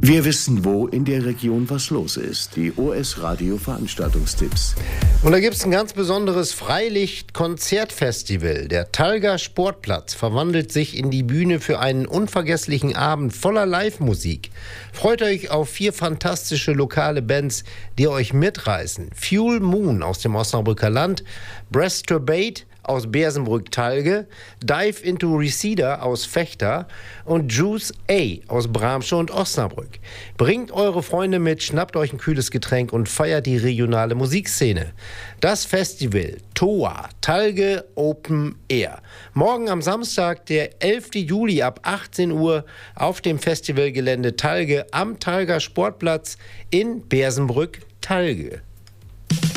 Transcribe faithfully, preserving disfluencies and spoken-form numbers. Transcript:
Wir wissen, wo in der Region was los ist. Die O S-Radio-Veranstaltungstipps. Und da gibt es ein ganz besonderes Freilicht-Konzertfestival. Der Talger Sportplatz verwandelt sich in die Bühne für einen unvergesslichen Abend voller Live-Musik. Freut euch auf vier fantastische lokale Bands, die euch mitreißen. Fuel Moon aus dem Osnabrücker Land, Breasturbate aus Bersenbrück-Talge, Dive into Reseda aus Vechta und Juice A aus Bramsche und Osnabrück. Bringt eure Freunde mit, schnappt euch ein kühles Getränk und feiert die regionale Musikszene. Das Festival T O A, Talge Open Air. Morgen am Samstag, der elften Juli ab achtzehn Uhr auf dem Festivalgelände Talge am Talger Sportplatz in Bersenbrück-Talge.